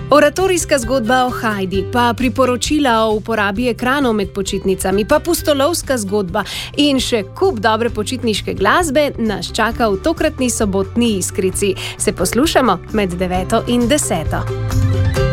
Oratorijska zgodba o Hajdi, pa priporočila o uporabi ekranov med počitnicami, pa pustolovska zgodba in še kup dobre počitniške glasbe nas čaka v tokratni sobotni Iskrici. Se poslušamo med 9 in 10.